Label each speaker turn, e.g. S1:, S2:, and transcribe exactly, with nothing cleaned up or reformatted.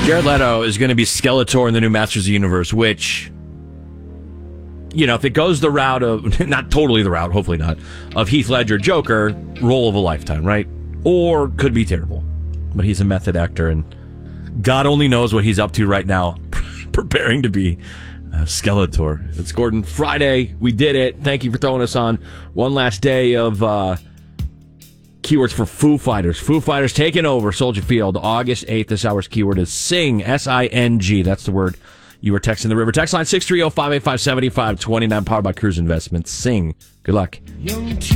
S1: Jared Leto is going to be Skeletor in the new Masters of the Universe, which, you know, if it goes the route of, not totally the route, hopefully not, of Heath Ledger Joker, role of a lifetime, right? Or could be terrible. But he's a method actor, and God only knows what he's up to right now, preparing to be uh, Skeletor. It's Gordon Friday. We did it. Thank you for throwing us on one last day of uh, keywords for Foo Fighters. Foo Fighters taking over Soldier Field August eighth. This hour's keyword is sing, S I N G. That's the word you were texting the river. Text line six three zero, five eight five, seven five two nine, powered by Cruise Investments. Sing. Good luck.